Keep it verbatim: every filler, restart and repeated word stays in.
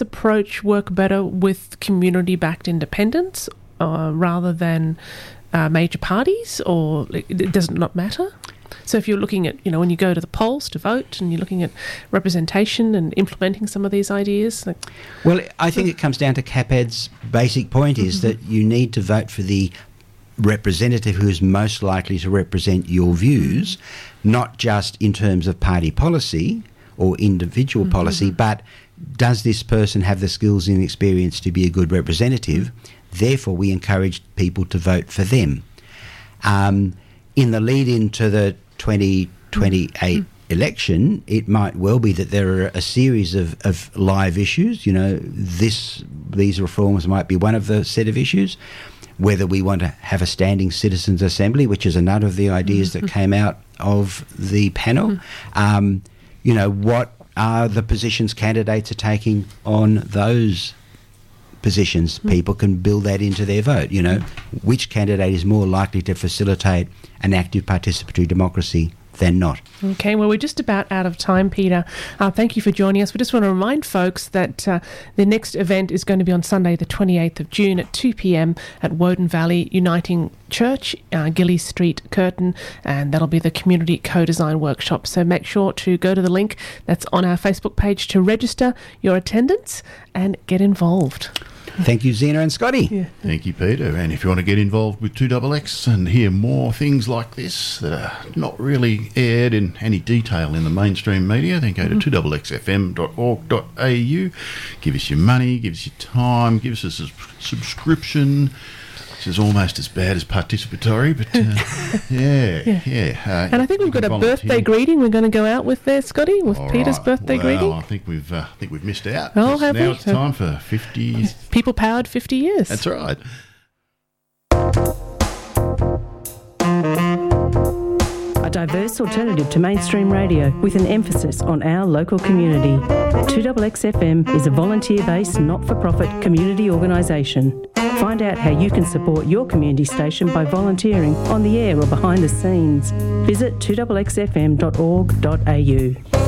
approach work better with community-backed independents uh, rather than uh, major parties, or it, does it not matter? So if you're looking at, you know, when you go to the polls to vote and you're looking at representation and implementing some of these ideas? Like, well, I think it comes down to CAPAD's basic point is mm-hmm. that you need to vote for the representative who is most likely to represent your views, not just in terms of party policy or individual mm-hmm. policy, but does this person have the skills and experience to be a good representative? Therefore, we encourage people to vote for them. Um, in the lead into the twenty twenty-eight mm-hmm. election, it might well be that there are a series of, of live issues. You know, this these reforms might be one of the set of issues. Whether we want to have a standing citizens' assembly, which is another of the ideas mm-hmm. that came out of the panel. Mm-hmm. Um, you know, what are the positions candidates are taking on those positions? Mm-hmm. People can build that into their vote. You know, mm-hmm. which candidate is more likely to facilitate an active participatory democracy than not. Okay, well, we're just about out of time, Peter. Uh, thank you for joining us. We just want to remind folks that uh, the next event is going to be on Sunday, the twenty-eighth of June at two p.m. at Woden Valley Uniting Church, uh, Gilly Street, Curtin, and that'll be the Community Co-Design Workshop. So make sure to go to the link that's on our Facebook page to register your attendance and get involved. Thank you, Zena and Scotty. Yeah. Thank you, Peter. And if you want to get involved with two X X and hear more things like this that are not really aired in any detail in the mainstream media, then go to mm-hmm. two x x f m dot org dot a u. Give us your money, give us your time, give us a sub- subscription. Which is almost as bad as participatory, but uh, yeah, yeah. yeah. Uh, and I think we've got a volunteer. birthday greeting we're going to go out with there, Scotty, with All Peter's right. birthday well, greeting. I think we've, uh, I think we've missed out. Oh, have now we? it's time for fifty... People-powered fifty years. That's right. A diverse alternative to mainstream radio with an emphasis on our local community. two X X F M is a volunteer-based, not-for-profit community organisation. Find out how you can support your community station by volunteering on the air or behind the scenes. Visit two x x f m dot org dot a u.